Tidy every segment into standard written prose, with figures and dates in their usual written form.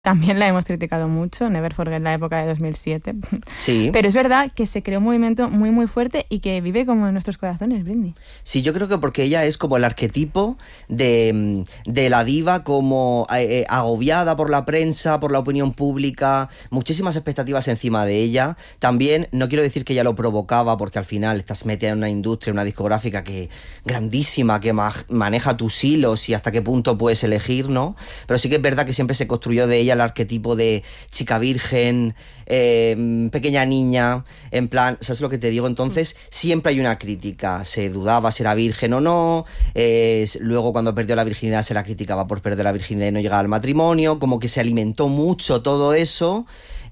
También la hemos criticado mucho, Never Forget la época de 2007. Sí. Pero es verdad que se creó un movimiento muy muy fuerte y que vive como en nuestros corazones, Britney. Sí, yo creo que porque ella es como el arquetipo de la diva como agobiada por la prensa, por la opinión pública, muchísimas expectativas encima de ella. También, no quiero decir que ella lo provocaba, porque al final estás metida en una industria, una discográfica grandísima, que maneja tus hilos y hasta qué punto puedes elegir, ¿no? Pero sí que es verdad que siempre se construyó de ella el arquetipo de chica virgen, pequeña niña, en plan, ¿sabes lo que te digo? Entonces siempre hay una crítica, se dudaba si era virgen o no, luego cuando perdió la virginidad se la criticaba por perder la virginidad y no llegar al matrimonio, como que se alimentó mucho todo eso.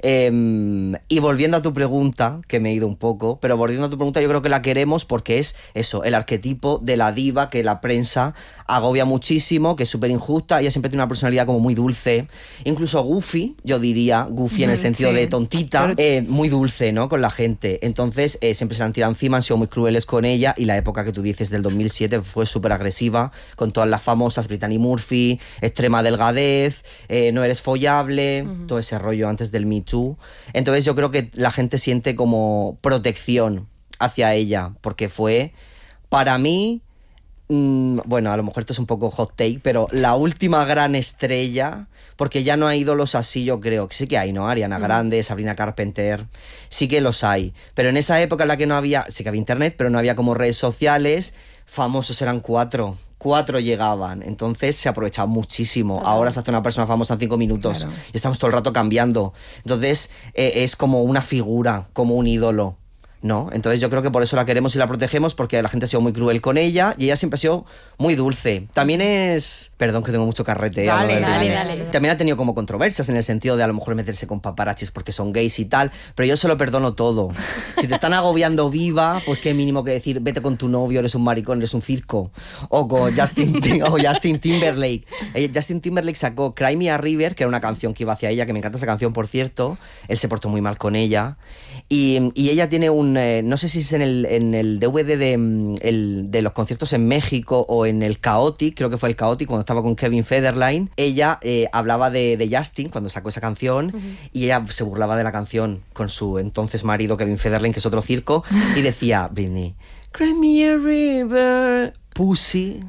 Y volviendo a tu pregunta, que me he ido un poco, pero volviendo a tu pregunta, yo creo que la queremos porque es eso, el arquetipo de la diva que la prensa agobia muchísimo, que es súper injusta. Ella siempre tiene una personalidad como muy dulce, incluso goofy, yo diría, goofy en el sentido de tontita, muy dulce, ¿no? Con la gente. Entonces siempre se la han tirado encima, han sido muy crueles con ella, y la época que tú dices del 2007 fue súper agresiva, con todas las famosas, Brittany Murphy, extrema delgadez, no eres follable, todo ese rollo antes del Me Too. Entonces yo creo que la gente siente como protección hacia ella, porque fue, para mí, bueno, a lo mejor esto es un poco hot take, pero la última gran estrella, porque ya no hay ídolos así, yo creo, que sí que hay, ¿no? Ariana Grande, Sabrina Carpenter, sí que los hay, pero en esa época en la que no había, sí que había internet, pero no había como redes sociales, famosos eran 4 llegaban, entonces se aprovechaba muchísimo. Ahora se hace una persona famosa en 5 minutos, y estamos todo el rato cambiando, entonces es como una figura, como un ídolo, ¿no? Entonces yo creo que por eso la queremos y la protegemos, porque la gente ha sido muy cruel con ella y ella siempre ha sido muy dulce. También es... Perdón que tengo mucho carrete. Dale. También ha tenido como controversias en el sentido de a lo mejor meterse con paparazzis porque son gays y tal, pero yo se lo perdono todo. Si te están agobiando viva, pues qué mínimo que decir, vete con tu novio, eres un maricón, eres un circo. O con Justin Timberlake. Justin Timberlake sacó Cry Me a River, que era una canción que iba hacia ella, que me encanta esa canción, por cierto. Él se portó muy mal con ella. Y ella tiene un... no sé si es en el DVD de los conciertos en México o en el Chaotic, creo que fue el Chaotic, cuando estaba con Kevin Federline. Ella hablaba de Justin cuando sacó esa canción, y ella se burlaba de la canción con su entonces marido Kevin Federline, que es otro circo, y decía, Britney, Cry Me a River, pussy,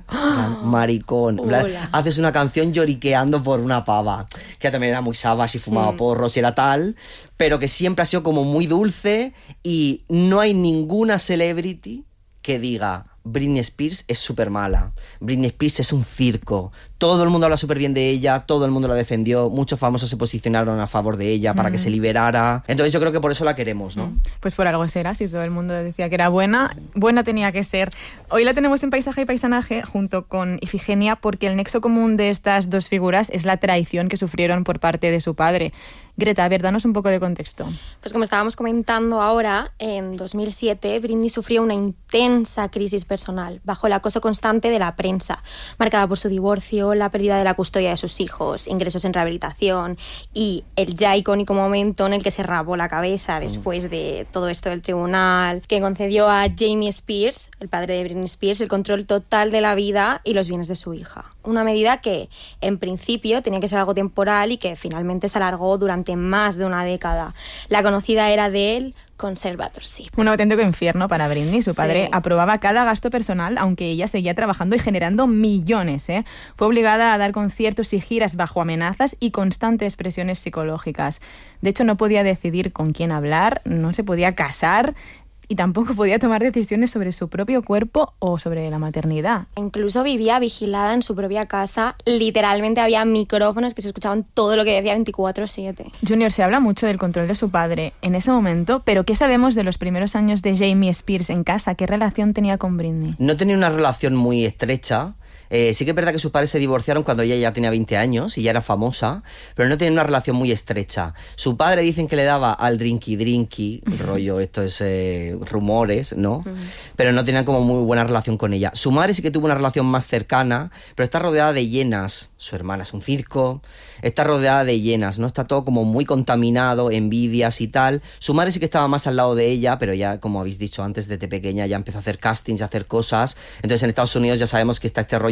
maricón. Haces una canción lloriqueando por una pava, que también era muy savage y fumaba porros y era tal, pero que siempre ha sido como muy dulce, y no hay ninguna celebrity que diga Britney Spears es súper mala, Britney Spears es un circo. Todo el mundo habla súper bien de ella, todo el mundo la defendió, muchos famosos se posicionaron a favor de ella para que se liberara. Entonces yo creo que por eso la queremos, ¿no? Pues por algo será, si todo el mundo decía que era buena tenía que ser. Hoy la tenemos en Paisaje y Paisanaje junto con Ifigenia, porque el nexo común de estas dos figuras es la traición que sufrieron por parte de su padre. Greta, a ver, danos un poco de contexto. Pues como estábamos comentando ahora, en 2007 Britney sufrió una intensa crisis personal bajo el acoso constante de la prensa, marcada por su divorcio, la pérdida de la custodia de sus hijos, ingresos en rehabilitación y el ya icónico momento en el que se rapó la cabeza después de todo esto del tribunal, que concedió a Jamie Spears, el padre de Britney Spears, el control total de la vida y los bienes de su hija. Una medida que, en principio, tenía que ser algo temporal y que finalmente se alargó durante más de una década. La conocida era del conservatorship. Un auténtico infierno para Britney. Su padre aprobaba cada gasto personal, aunque ella seguía trabajando y generando millones, ¿eh? Fue obligada a dar conciertos y giras bajo amenazas y constantes presiones psicológicas. De hecho, no podía decidir con quién hablar, no se podía casar, y tampoco podía tomar decisiones sobre su propio cuerpo o sobre la maternidad. Incluso vivía vigilada en su propia casa. Literalmente había micrófonos que se escuchaban todo lo que decía 24/7. Junior, se habla mucho del control de su padre en ese momento, pero ¿qué sabemos de los primeros años de Jamie Spears en casa? ¿Qué relación tenía con Britney? No tenía una relación muy estrecha. Sí que es verdad que sus padres se divorciaron cuando ella ya tenía 20 años y ya era famosa, pero no tenía una relación muy estrecha. Su padre dicen que le daba al drinky, rollo, esto es rumores, ¿no? Pero no tenían como muy buena relación con ella. Su madre sí que tuvo una relación más cercana, pero está rodeada de hienas. Su hermana es un circo, está rodeada de hienas, ¿no? Está todo como muy contaminado, envidias y tal. Su madre sí que estaba más al lado de ella, pero ya, como habéis dicho antes, desde pequeña ya empezó a hacer castings, a hacer cosas. Entonces en Estados Unidos ya sabemos que está este rollo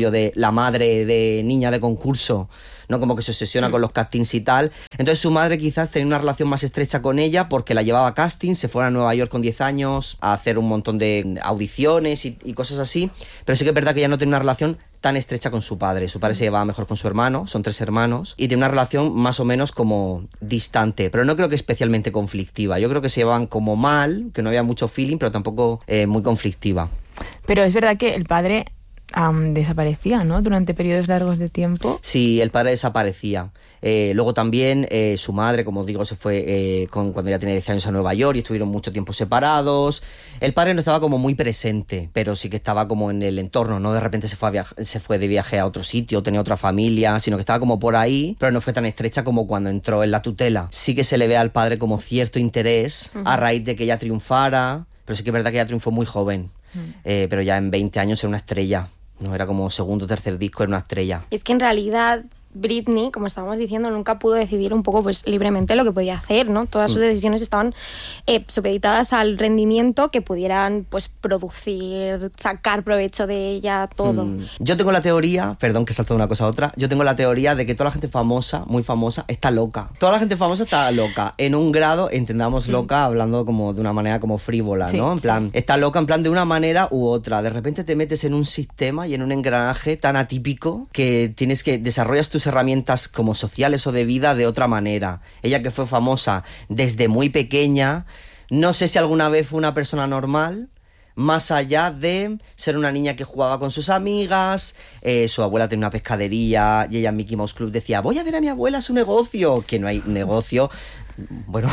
rollo de la madre de niña de concurso, ¿no? Como que se obsesiona con los castings y tal. Entonces su madre quizás tenía una relación más estrecha con ella porque la llevaba a castings, se fueron a Nueva York con 10 años a hacer un montón de audiciones y cosas así. Pero sí que es verdad que ella no tenía una relación tan estrecha con su padre. Su padre se llevaba mejor con su hermano, son 3 hermanos, y tiene una relación más o menos como distante, pero no creo que especialmente conflictiva. Yo creo que se llevaban como mal, que no había mucho feeling, pero tampoco muy conflictiva. Pero es verdad que el padre desaparecía, ¿no? Durante periodos largos de tiempo. Sí, el padre desaparecía. Luego también su madre, como digo, se fue cuando ella tenía 10 años a Nueva York y estuvieron mucho tiempo separados. El padre no estaba como muy presente, pero sí que estaba como en el entorno, no de repente se fue de viaje a otro sitio, tenía otra familia, sino que estaba como por ahí, pero no fue tan estrecha como cuando entró en la tutela. Sí que se le ve al padre como cierto interés a raíz de que ella triunfara, pero sí que es verdad que ella triunfó muy joven, pero ya en 20 años era una estrella. No, era como segundo o tercer disco, era una estrella. Es que en realidad Britney, como estábamos diciendo, nunca pudo decidir un poco pues libremente lo que podía hacer, ¿no? Todas sus decisiones estaban supeditadas al rendimiento que pudieran pues producir, sacar provecho de ella, todo. Yo tengo la teoría, perdón que salto de una cosa a otra, yo tengo la teoría de que toda la gente famosa, muy famosa, está loca. Toda la gente famosa está loca, en un grado, entendamos loca, hablando como de una manera como frívola, ¿no? En plan, está loca en plan de una manera u otra. De repente te metes en un sistema y en un engranaje tan atípico que tienes que desarrollas tus herramientas como sociales o de vida de otra manera. Ella, que fue famosa desde muy pequeña, no sé si alguna vez fue una persona normal, más allá de ser una niña que jugaba con sus amigas, su abuela tenía una pescadería y ella en Mickey Mouse Club decía, voy a ver a mi abuela su negocio, que no hay negocio. Bueno,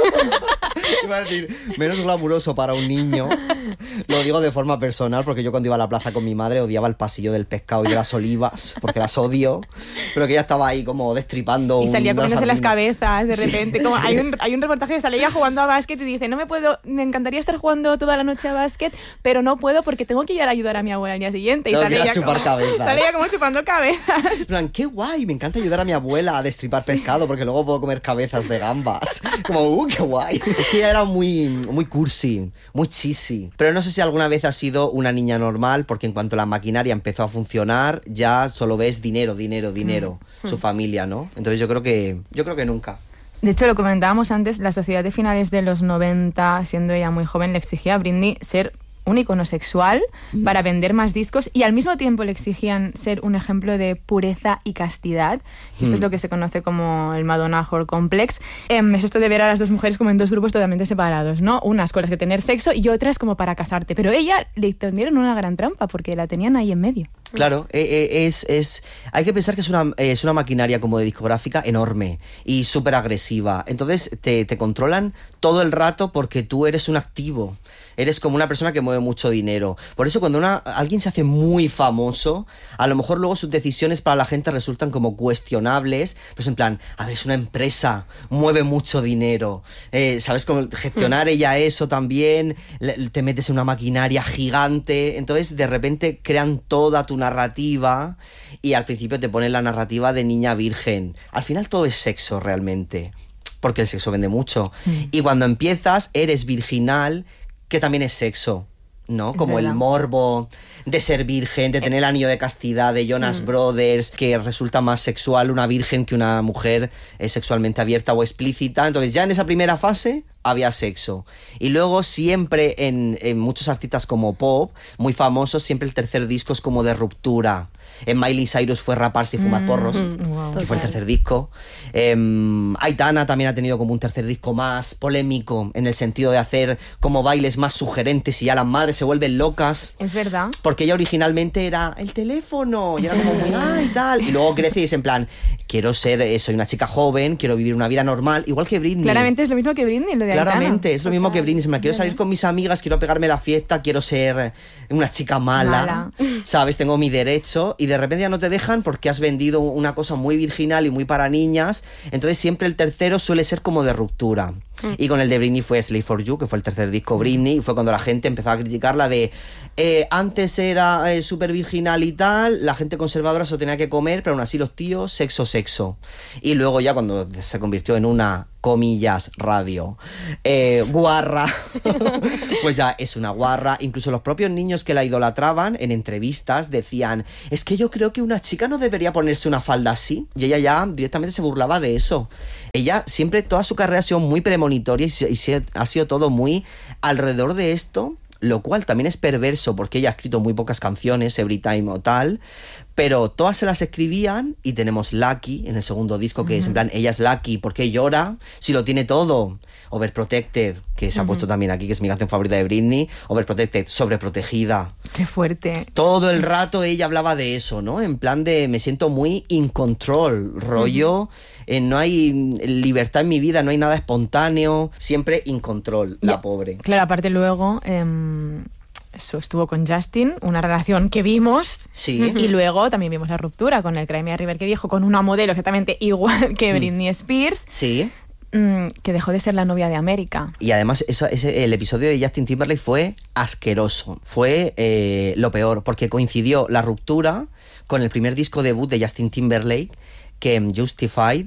iba a decir, menos glamuroso para un niño. Lo digo de forma personal porque yo cuando iba a la plaza con mi madre odiaba el pasillo del pescado y de las olivas porque las odio, pero que ella estaba ahí como destripando y salía comiéndose las cabezas de repente, sí, como sí. Hay un reportaje que sale ella jugando a básquet y dice, me encantaría estar jugando toda la noche a básquet, pero no puedo porque tengo que ir a ayudar a mi abuela al día siguiente. Y sale ella, sale ella como chupando cabezas. En plan, qué guay, me encanta ayudar a mi abuela a destripar pescado porque luego puedo comer cabezas de gamba. Como, qué guay. Es que ella era muy, muy cursi, muy cheesy. Pero no sé si alguna vez ha sido una niña normal, porque en cuanto la maquinaria empezó a funcionar, ya solo ves dinero, su familia, ¿no? Entonces yo creo que nunca. De hecho, lo comentábamos antes, la sociedad de finales de los 90, siendo ella muy joven, le exigía a Britney ser un icono sexual para vender más discos y al mismo tiempo le exigían ser un ejemplo de pureza y castidad. Eso es lo que se conoce como el Madonna Whore Complex. Es esto de ver a las dos mujeres como en dos grupos totalmente separados, ¿no? Unas con las que tener sexo y otras como para casarte. Pero ella le tendieron una gran trampa porque la tenían ahí en medio. Claro, hay que pensar que es una maquinaria como de discográfica enorme y súper agresiva. Entonces te controlan todo el rato porque tú eres un activo. Eres como una persona que mueve mucho dinero. Por eso cuando alguien se hace muy famoso, a lo mejor luego sus decisiones para la gente resultan como cuestionables. Pues en plan, a ver, es una empresa, mueve mucho dinero. ¿Sabes cómo gestionar ella eso también? Te metes en una maquinaria gigante. Entonces de repente crean toda tu narrativa y al principio te ponen la narrativa de niña virgen. Al final todo es sexo realmente, porque el sexo vende mucho. Y cuando empiezas eres virginal, que también es sexo, ¿no? Como el morbo de ser virgen, de tener el anillo de castidad de Jonas Brothers, que resulta más sexual una virgen que una mujer sexualmente abierta o explícita. Entonces ya en esa primera fase había sexo. Y luego siempre en muchos artistas como pop, muy famosos, siempre el tercer disco es como de ruptura. En Miley Cyrus fue Raparse y Fumar Porros, que fue el tercer disco. Aitana también ha tenido como un tercer disco más polémico, en el sentido de hacer como bailes más sugerentes y ya las madres se vuelven locas. Es verdad. Porque ella originalmente era el teléfono, y era como muy, y tal. Y luego crece y es en plan, quiero ser, soy una chica joven, quiero vivir una vida normal, igual que Britney. Claramente es lo mismo que Britney, lo de Aitana. Claramente, es lo mismo que Britney. Quiero salir con mis amigas, quiero pegarme la fiesta, quiero ser una chica mala. ¿Sabes? Tengo mi derecho. Y de repente ya no te dejan porque has vendido una cosa muy virginal y muy para niñas. Entonces siempre el tercero suele ser como de ruptura. Y con el de Britney fue Slave for You, que fue el tercer disco Britney, y fue cuando la gente empezó a criticarla de antes era súper virginal y tal, la gente conservadora se lo tenía que comer, pero aún así los tíos, sexo. Y luego ya cuando se convirtió en una comillas, radio, guarra, pues ya es una guarra. Incluso los propios niños que la idolatraban en entrevistas decían, es que yo creo que una chica no debería ponerse una falda así. Y ella ya directamente se burlaba de eso. Ella siempre, toda su carrera ha sido muy premonitoria y ha sido todo muy alrededor de esto, lo cual también es perverso porque ella ha escrito muy pocas canciones, Every Time o tal, pero todas se las escribían y tenemos Lucky en el segundo disco, que es en plan, ella es Lucky, ¿por qué llora? Si lo tiene todo. Overprotected, que se ha puesto también aquí, que es mi canción favorita de Britney. Overprotected, sobreprotegida. Qué fuerte. Todo el rato ella hablaba de eso, ¿no? En plan de, me siento muy in control, rollo, no hay libertad en mi vida, no hay nada espontáneo, siempre in control, la pobre. Claro, aparte luego... Eso estuvo con Justin, una relación que vimos, sí. Y luego también vimos la ruptura con el Cry Me a River, que dijo con una modelo exactamente igual que Britney Spears, sí, que dejó de ser la novia de América. Y además el episodio de Justin Timberlake fue asqueroso, fue lo peor, porque coincidió la ruptura con el primer disco debut de Justin Timberlake, que Justified,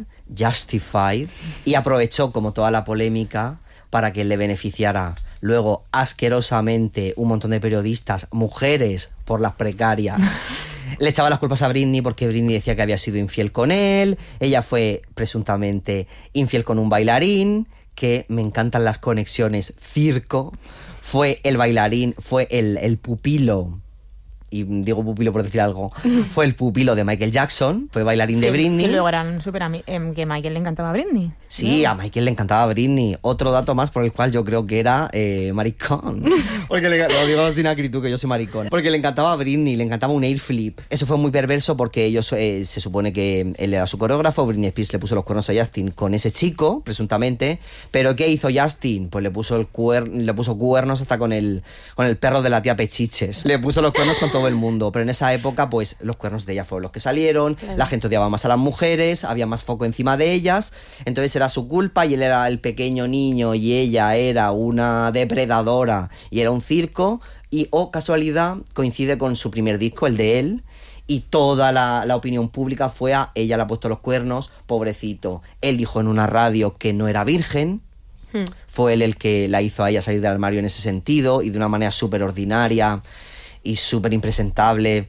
y aprovechó como toda la polémica para que le beneficiara. Luego, asquerosamente, un montón de periodistas, mujeres por las precarias, le echaban las culpas a Britney porque Britney decía que había sido infiel con él. Ella fue presuntamente infiel con un bailarín, que me encantan las conexiones. Circo, fue el bailarín, fue el pupilo. Y digo pupilo por decir algo, fue el pupilo de Michael Jackson, fue bailarín de Britney. Que luego eran súper que a Michael le encantaba a Britney. Sí, a Michael le encantaba a Britney. Otro dato más por el cual yo creo que era maricón. Porque lo digo sin acritud, que yo soy maricón. Porque le encantaba a Britney, le encantaba un air flip. Eso fue muy perverso porque ellos, se supone que él era su coreógrafo, Britney Spears le puso los cuernos a Justin con ese chico, presuntamente. Pero ¿qué hizo Justin? Pues le puso cuernos hasta con el perro de la tía Pechiches. Le puso los cuernos con todo el mundo, pero en esa época pues los cuernos de ella fueron los que salieron, claro. La gente odiaba más a las mujeres, había más foco encima de ellas, entonces era su culpa y él era el pequeño niño y ella era una depredadora y era un circo y, casualidad, coincide con su primer disco, el de él, y toda la opinión pública fue a ella le ha puesto los cuernos, pobrecito. Él dijo en una radio que no era virgen. Fue él el que la hizo a ella salir del armario en ese sentido y de una manera súper ordinaria y súper impresentable,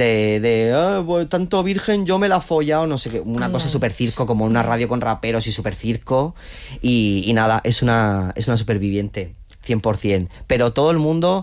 pues, tanto virgen yo me la he follado, no sé qué, una cosa súper circo, como una radio con raperos y súper circo, y nada, es una superviviente, 100%, pero todo el mundo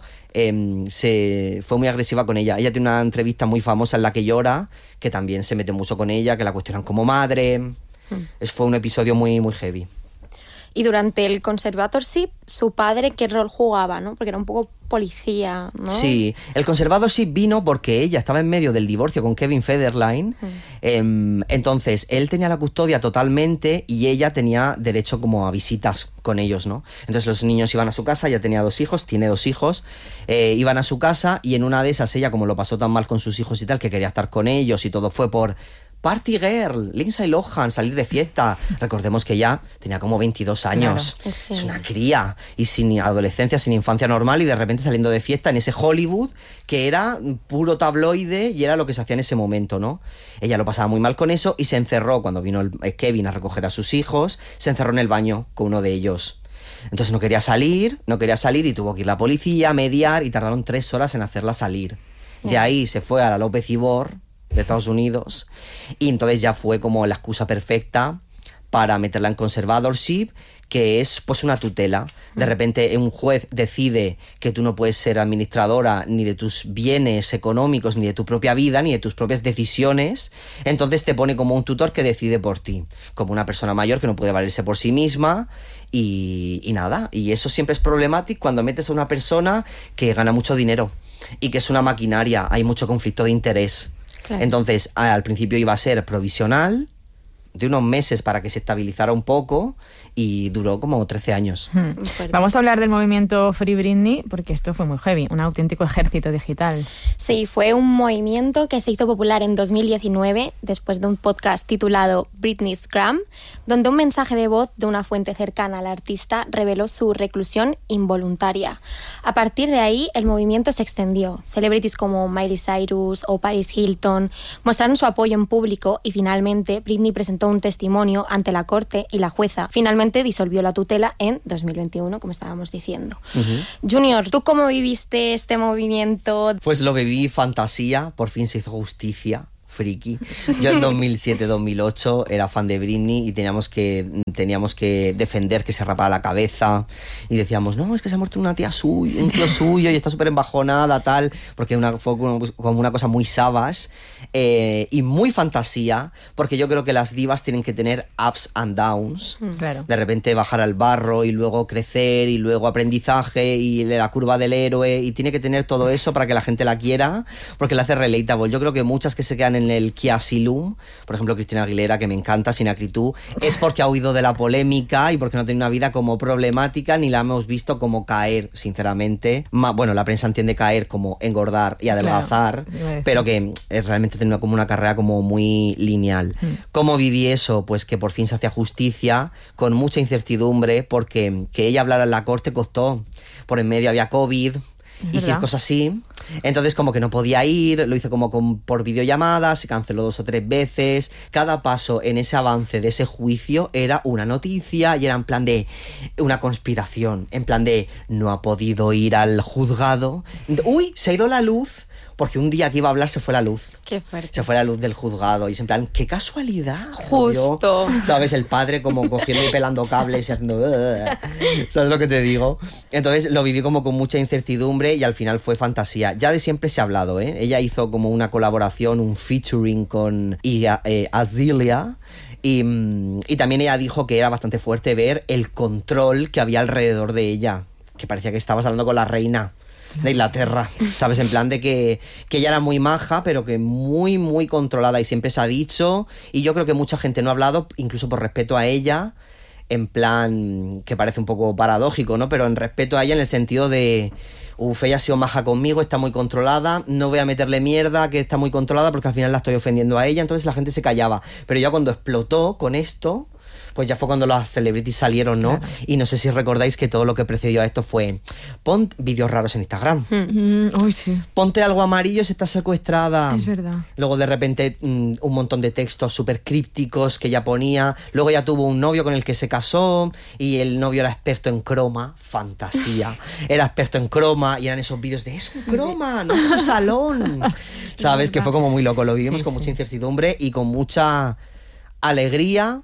fue muy agresiva con ella. Ella tiene una entrevista muy famosa en la que llora, que también se mete mucho con ella, que la cuestionan como madre, fue un episodio muy, muy heavy. Y durante el conservatorship, su padre, ¿qué rol jugaba, no? Porque era un poco policía, ¿no? Sí, el conservatorship vino porque ella estaba en medio del divorcio con Kevin Federline. Entonces, él tenía la custodia totalmente y ella tenía derecho como a visitas con ellos, ¿no? Entonces los niños iban a su casa, ella tenía 2 hijos, tiene 2 hijos, iban a su casa y en una de esas ella, como lo pasó tan mal con sus hijos y tal, que quería estar con ellos y todo fue por... Party Girl, Lindsay Lohan, salir de fiesta. Recordemos que ya tenía como 22 años. Claro, es una cría. Y sin adolescencia, sin infancia normal, y de repente saliendo de fiesta en ese Hollywood que era puro tabloide y era lo que se hacía en ese momento, ¿no? Ella lo pasaba muy mal con eso y se encerró cuando vino Kevin a recoger a sus hijos, se encerró en el baño con uno de ellos. Entonces no quería salir y tuvo que ir la policía a mediar y tardaron 3 horas en hacerla salir. De ahí se fue a la López Ibor de Estados Unidos y entonces ya fue como la excusa perfecta para meterla en conservatorship, que es pues una tutela. De repente un juez decide que tú no puedes ser administradora ni de tus bienes económicos, ni de tu propia vida, ni de tus propias decisiones, entonces te pone como un tutor que decide por ti, como una persona mayor que no puede valerse por sí misma y nada, y eso siempre es problemático cuando metes a una persona que gana mucho dinero y que es una maquinaria, hay mucho conflicto de interés. Claro. Entonces, al principio iba a ser provisional, de unos meses para que se estabilizara un poco, y duró como 13 años. Vamos a hablar del movimiento Free Britney, porque esto fue muy heavy, un auténtico ejército digital. Sí, fue un movimiento que se hizo popular en 2019, después de un podcast titulado Britney's Gram, donde un mensaje de voz de una fuente cercana al artista reveló su reclusión involuntaria. A partir de ahí, el movimiento se extendió. Celebrities como Miley Cyrus o Paris Hilton mostraron su apoyo en público y finalmente Britney presentó presentó un testimonio ante la corte y la jueza finalmente disolvió la tutela en 2021, como estábamos diciendo. Junior, ¿tú cómo viviste este movimiento? Pues lo viví fantasía, por fin se hizo justicia. Friki. Yo en 2007-2008 era fan de Britney y teníamos que defender que se rapara la cabeza y decíamos, no, es que se ha muerto un tío suyo y está súper embajonada, tal, porque fue como una cosa muy savage y muy fantasía, porque yo creo que las divas tienen que tener ups and downs. Claro. De repente bajar al barro y luego crecer y luego aprendizaje y la curva del héroe, y tiene que tener todo eso para que la gente la quiera, porque la hace relatable. Yo creo que muchas que se quedan en el Kiasilum, por ejemplo Cristina Aguilera, que me encanta, sin acritud, es porque ha huido de la polémica y porque no tiene una vida como problemática, ni la hemos visto como caer, sinceramente. Bueno, la prensa entiende caer como engordar y adelgazar, claro, pero que realmente tiene como una carrera como muy lineal. ¿Cómo viví eso? Pues que por fin se hacía justicia, con mucha incertidumbre, porque que ella hablara en la corte costó. Por en medio había COVID y cosas así. Entonces como que no podía ir, lo hizo como por videollamada, se canceló 2 o 3 veces. Cada paso en ese avance de ese juicio era una noticia y era en plan de una conspiración, en plan de no ha podido ir al juzgado. Uy, se ha ido la luz, porque un día que iba a hablar se fue la luz. Qué fuerte. Se fue la luz del juzgado y es en plan, qué casualidad. Justo. ¿Sabes? El padre como cogiendo y pelando cables y haciendo... ¿Sabes lo que te digo? Entonces lo viví como con mucha incertidumbre y al final fue fantasía. Ya de siempre se ha hablado, ¿eh? Ella hizo como una colaboración, un featuring con Azealia. Y también ella dijo que era bastante fuerte ver el control que había alrededor de ella. Que parecía que estabas hablando con la reina de Inglaterra, ¿sabes? En plan de que ella era muy maja, pero que muy, muy controlada, y siempre se ha dicho, y yo creo que mucha gente no ha hablado, incluso por respeto a ella, en plan, que parece un poco paradójico, ¿no? Pero en respeto a ella en el sentido de, ella ha sido maja conmigo, está muy controlada, no voy a meterle mierda, que está muy controlada, porque al final la estoy ofendiendo a ella. Entonces la gente se callaba, pero ya cuando explotó con esto, pues ya fue cuando las celebrities salieron, ¿no? Claro. Y no sé si recordáis que todo lo que precedió a esto fue, pon vídeos raros en Instagram. Uy, sí. Ponte algo amarillo si estás secuestrada. Es verdad. Luego de repente un montón de textos súper crípticos que ella ponía. Luego ya tuvo un novio con el que se casó y el novio era experto en croma. Fantasía. Era experto en croma y eran esos vídeos de, es un croma, no es un salón. ¿Sabes? Que fue como muy loco. Lo vivimos con mucha incertidumbre y con mucha alegría.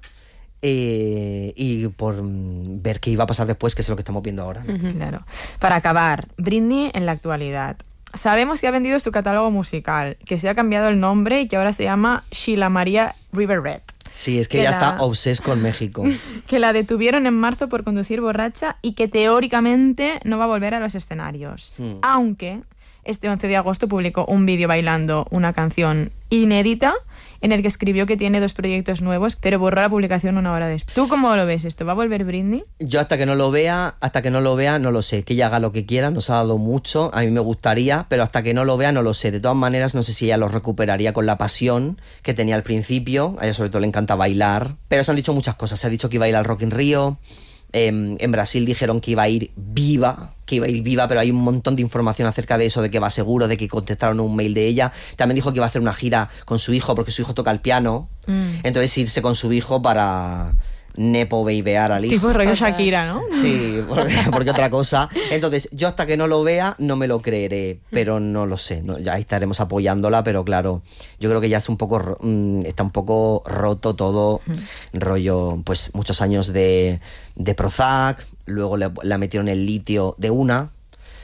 Y por ver qué iba a pasar después, que es lo que estamos viendo ahora, ¿no? Claro. Para acabar, Britney en la actualidad. Sabemos que ha vendido su catálogo musical, que se ha cambiado el nombre y que ahora se llama Sheila Maria River Red. Sí, es que ella está obses con México. Que la detuvieron en marzo por conducir borracha y que teóricamente no va a volver a los escenarios. Aunque este 11 de agosto publicó un vídeo bailando una canción inédita en el que escribió que tiene 2 proyectos nuevos, pero borró la publicación 1 hora después. ¿Tú cómo lo ves esto? ¿Va a volver Britney? Yo hasta que no lo vea, no lo sé. Que ella haga lo que quiera, nos ha dado mucho, a mí me gustaría, pero hasta que no lo vea no lo sé. De todas maneras, no sé si ella lo recuperaría con la pasión que tenía al principio. A ella sobre todo le encanta bailar. Pero se han dicho muchas cosas. Se ha dicho que iba a ir al Rock in Rio. En Brasil dijeron que iba a ir viva, pero hay un montón de información acerca de eso, de que va seguro, de que contestaron un mail de ella. También dijo que iba a hacer una gira con su hijo, porque su hijo toca el piano. Entonces irse con su hijo para nepo babear al hijo. Tipo rollo Shakira, ¿no? Sí, porque otra cosa. Entonces, yo hasta que no lo vea, no me lo creeré, pero no lo sé. No, ya estaremos apoyándola, pero claro, yo creo que ya es un poco, está un poco roto todo, rollo, pues muchos años de Prozac, luego la metieron el litio de una,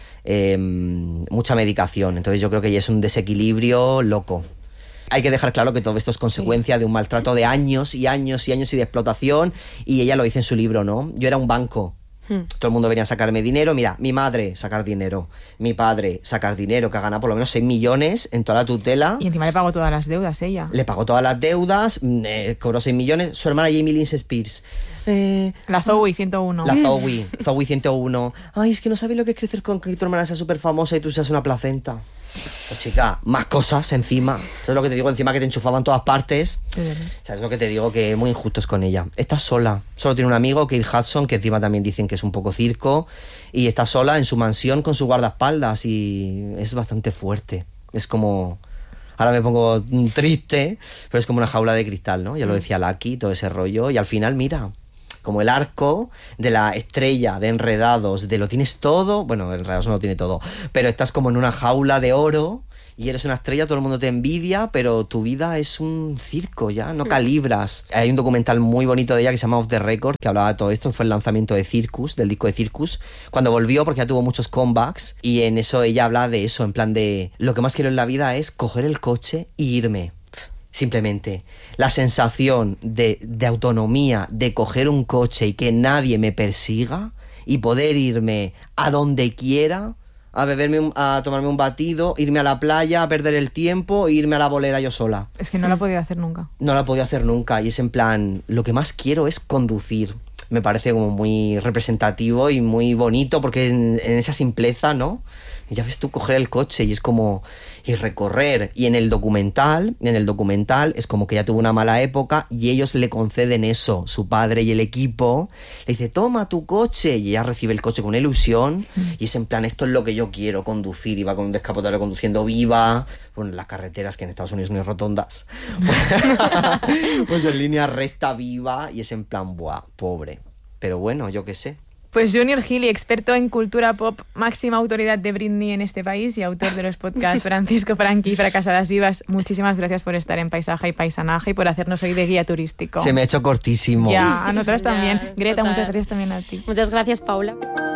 mucha medicación. Entonces yo creo que ya es un desequilibrio loco. Hay que dejar claro que todo esto es consecuencia de un maltrato de años y años y años y de explotación, y ella lo dice en su libro, ¿no? Yo era un banco. Todo el mundo venía a sacarme dinero. Mira, mi madre sacar dinero, mi padre sacar dinero, que ha ganado por lo menos 6 millones en toda la tutela. Y encima le pagó todas las deudas ella. Le pagó todas las deudas, cobró 6 millones. Su hermana Jamie Lynn Spears. La Zoe 101. La Zoe 101. Ay, es que no sabes lo que es crecer con que tu hermana sea súper famosa y tú seas una placenta. Pues chica, más cosas encima. ¿Sabes lo que te digo? Encima que te enchufaban en todas partes. ¿Sabes lo que te digo? Que muy injustos con ella. Está sola. Solo tiene un amigo, Kate Hudson, que encima también dicen que es un poco circo. Y está sola en su mansión con su guardaespaldas. Y es bastante fuerte. Es como... ahora me pongo triste, pero es como una jaula de cristal, ¿no? Ya lo decía Lucky, todo ese rollo, y al final, mira, como el arco de la estrella de Enredados, de lo tienes todo, bueno, Enredados no lo tiene todo, pero estás como en una jaula de oro y eres una estrella, todo el mundo te envidia, pero tu vida es un circo ya, no calibras. Hay un documental muy bonito de ella que se llama Off the Record, que hablaba de todo esto, fue el lanzamiento de Circus, del disco de Circus, cuando volvió, porque ya tuvo muchos comebacks, y en eso ella habla de eso, en plan de, lo que más quiero en la vida es coger el coche y irme. Simplemente la sensación de autonomía, de coger un coche y que nadie me persiga y poder irme a donde quiera, a beberme, a tomarme un batido, irme a la playa, a perder el tiempo e irme a la bolera yo sola. Es que no lo he podido hacer nunca. No lo he podido hacer nunca y es en plan, lo que más quiero es conducir. Me parece como muy representativo y muy bonito porque en esa simpleza, ¿no? Y ya ves tú coger el coche y es como y recorrer. Y en el documental es como que ya tuvo una mala época y ellos le conceden eso. Su padre y el equipo le dice, toma tu coche. Y ella recibe el coche con ilusión y es en plan, esto es lo que yo quiero, conducir. Y va con un descapotable conduciendo viva. Bueno, las carreteras que en Estados Unidos no hay rotondas. Pues en línea recta, viva. Y es en plan, buah, pobre. Pero bueno, yo qué sé. Pues Junior Gili, experto en cultura pop, máxima autoridad de Britney en este país y autor de los podcasts Francisco Franqui y Fracasadas Vivas, muchísimas gracias por estar en Paisaje y Paisanaje y por hacernos hoy de guía turístico. Se me ha hecho cortísimo. Ya, a nosotras también. Ya, Greta, total. muchas gracias también a ti. Muchas gracias, Paula.